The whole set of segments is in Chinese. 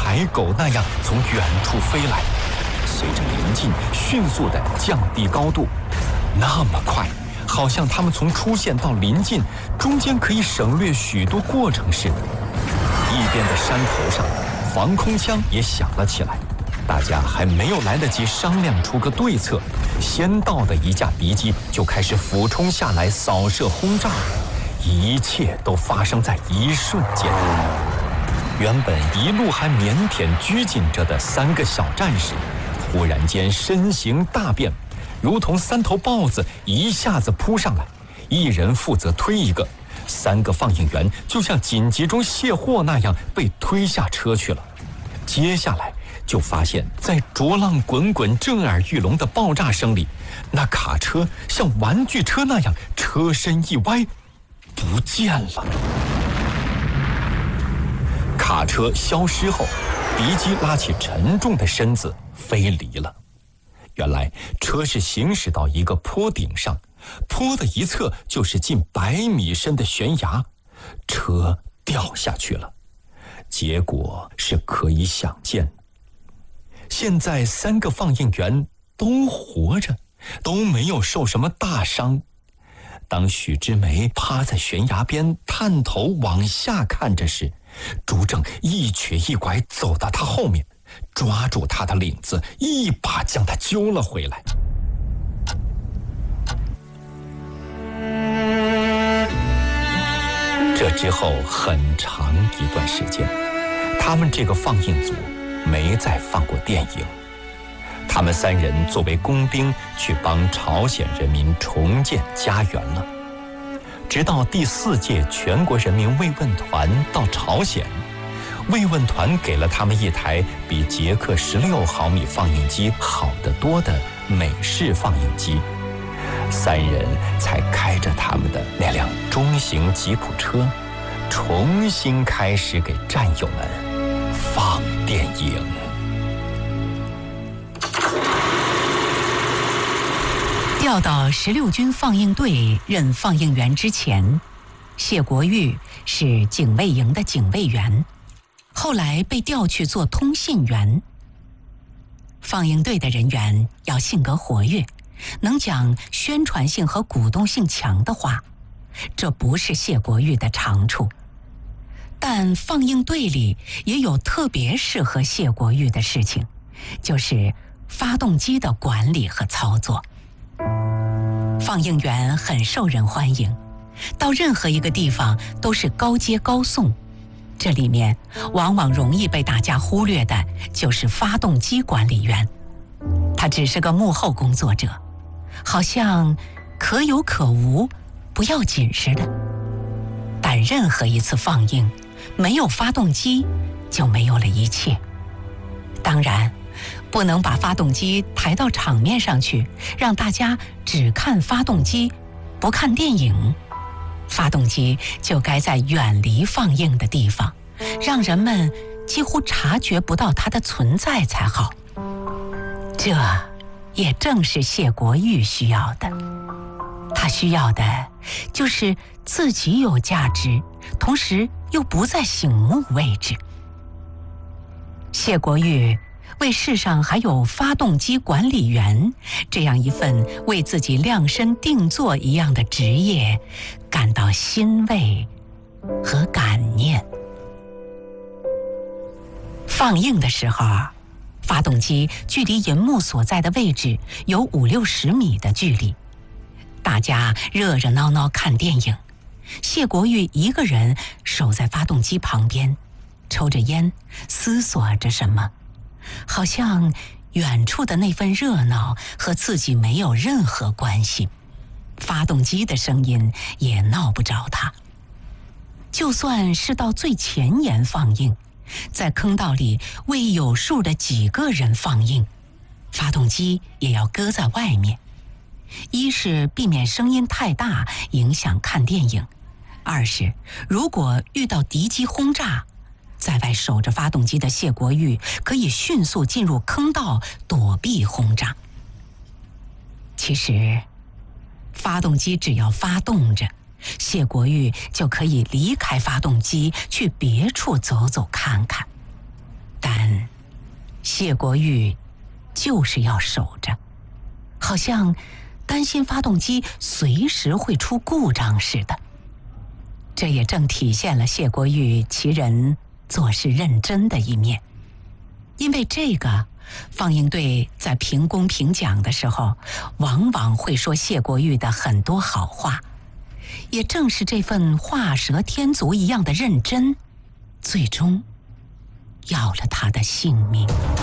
白狗那样从远处飞来，随着临近，迅速地降低高度，那么快，好像它们从出现到临近中间可以省略许多过程似的。一边的山头上，防空枪也响了起来。大家还没有来得及商量出个对策，先到的一架敌机就开始俯冲下来扫射轰炸，一切都发生在一瞬间。原本一路还腼腆拘谨着的3个小战士，忽然间身形大变，如同3头豹子一下子扑上来，一人负责推一个，3个放映员就像紧急中卸货那样被推下车去了。接下来就发现，在浊浪滚滚、震耳欲聋的爆炸声里，那卡车像玩具车那样车身一歪，不见了。卡车消失后，敌机拉起沉重的身子飞离了。原来车是行驶到一个坡顶上，坡的一侧就是近100米深的悬崖，车掉下去了。结果是可以想见。现在3个放映员都活着，都没有受什么大伤。当许之梅趴在悬崖边探头往下看着时，朱正一瘸一拐走到他后面，抓住他的领子，一把将他揪了回来。这之后很长一段时间，他们这个放映组没再放过电影。他们3人作为工兵去帮朝鲜人民重建家园了。直到第4届全国人民慰问团到朝鲜，慰问团给了他们一台比捷克16毫米放映机好得多的美式放映机，3人才开着他们的那辆中型吉普车，重新开始给战友们放电影。 调到16军放映队任放映员之前，谢国玉是警卫营的警卫员，后来被调去做通信员。放映队的人员要性格活跃，能讲宣传性和鼓动性强的话，这不是谢国玉的长处。但放映队里也有特别适合谢国玉的事情，就是发动机的管理和操作。放映员很受人欢迎，到任何一个地方都是高接高送。这里面往往容易被大家忽略的就是发动机管理员，他只是个幕后工作者，好像可有可无，不要紧似的。但任何一次放映，没有发动机就没有了一切。当然不能把发动机抬到场面上去，让大家只看发动机，不看电影。发动机就该在远离放映的地方，让人们几乎察觉不到它的存在才好。这也正是谢国玉需要的。他需要的就是自己有价值，同时又不在醒目位置。谢国玉为世上还有发动机管理员这样一份为自己量身定做一样的职业感到欣慰和感念。放映的时候，发动机距离银幕所在的位置有50-60米的距离，大家热热闹闹看电影，谢国玉一个人守在发动机旁边，抽着烟，思索着什么，好像远处的那份热闹和自己没有任何关系，发动机的声音也闹不着他。就算是到最前沿放映，在坑道里为有数的几个人放映，发动机也要搁在外面。一是避免声音太大影响看电影，二是如果遇到敌机轰炸，在外守着发动机的谢国玉可以迅速进入坑道躲避轰炸。其实发动机只要发动着，谢国玉就可以离开发动机去别处走走看看。但谢国玉就是要守着，好像担心发动机随时会出故障似的。这也正体现了谢国玉其人做事认真的一面。因为这个，放映队在评功评奖的时候，往往会说谢国玉的很多好话。也正是这份画蛇添足一样的认真，最终要了他的性命。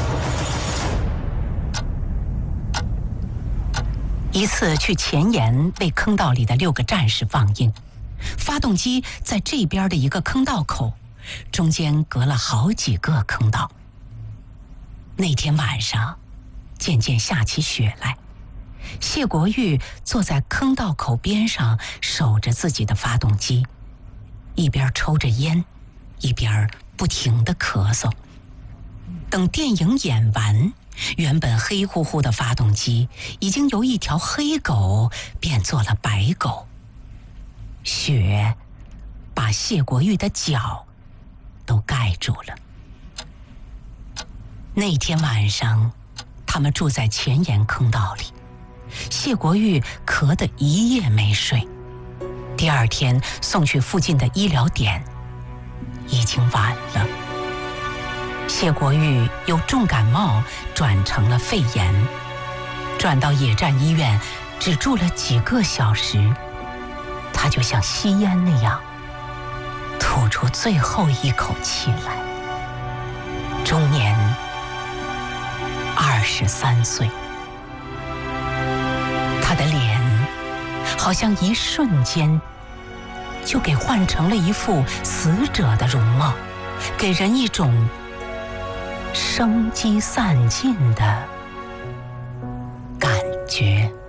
一次去前沿为坑道里的6个战士放映，发动机在这边的一个坑道口，中间隔了好几个坑道。那天晚上渐渐下起雪来，谢国玉坐在坑道口边上守着自己的发动机，一边抽着烟，一边不停地咳嗽。等电影演完，原本黑乎乎的发动机已经由一条黑狗变作了白狗，雪把谢国玉的脚都盖住了。那天晚上，他们住在前沿坑道里，谢国玉咳得一夜没睡。第二天送去附近的医疗点，已经晚了。谢国玉由重感冒转成了肺炎，转到野战医院，只住了几个小时，他就像吸烟那样吐出最后一口气来。终年23岁，他的脸好像一瞬间就给换成了一副死者的容貌，给人一种生机散尽的感觉。